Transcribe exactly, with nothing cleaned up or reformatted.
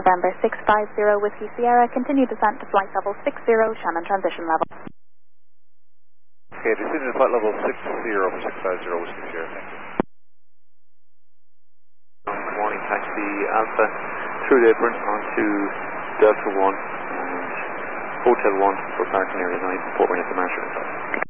November six five zero Whiskey Sierra, continue descent to flight level six zero, Shannon transition level. Okay, descending to flight level six zero for six five zero Whiskey Sierra, thank you. Good morning, taxi Alpha through the apron onto Delta one and Hotel one for parking area nine, Port Renetta Marshall.